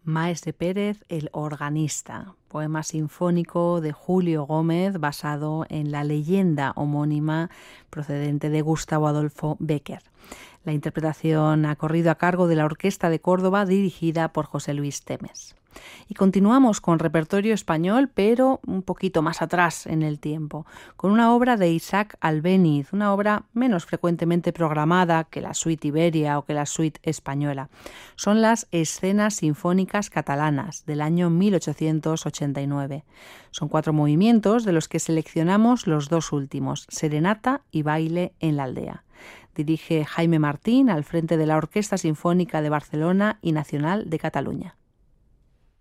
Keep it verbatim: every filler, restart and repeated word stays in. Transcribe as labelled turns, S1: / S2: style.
S1: Maese Pérez, el organista, poema sinfónico de Julio Gómez basado en la leyenda homónima procedente de Gustavo Adolfo Bécquer. La interpretación ha corrido a cargo de la Orquesta de Córdoba dirigida por José Luis Temes. Y continuamos con repertorio español, pero un poquito más atrás en el tiempo, con una obra de Isaac Albéniz, una obra menos frecuentemente programada que la suite Iberia o que la suite española. Son las Escenas Sinfónicas Catalanas del año mil ochocientos ochenta y nueve. Son cuatro movimientos de los que seleccionamos los dos últimos, Serenata y Baile en la Aldea. Dirige Jaime Martín al frente de la Orquesta Sinfónica de Barcelona y Nacional de Cataluña.